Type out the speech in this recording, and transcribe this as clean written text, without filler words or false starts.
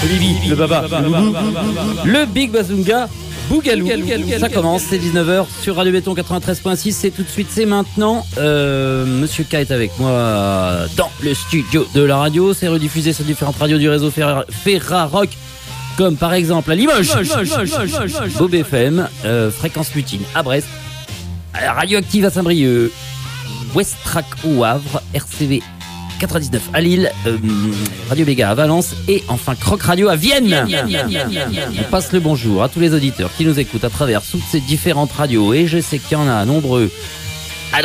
Bibi, le baba, le boubou, le Big Bazunga, Bougalou. Ça commence, c'est 19h sur Radio Béton 93.6. C'est tout de suite, c'est maintenant. Monsieur K est avec moi dans le studio de la radio. C'est rediffusé sur différentes radios du réseau Ferrarock, comme par exemple à Limoges, Bob FM, Fréquence Lutine à Brest, Radioactive à Saint-Brieuc, Westrack au Havre, RCV 99 à Lille, Radio Béga à Valence et enfin Croc Radio à Vienne. On passe le bonjour à tous les auditeurs qui nous écoutent à travers toutes ces différentes radios et je sais qu'il y en a nombreux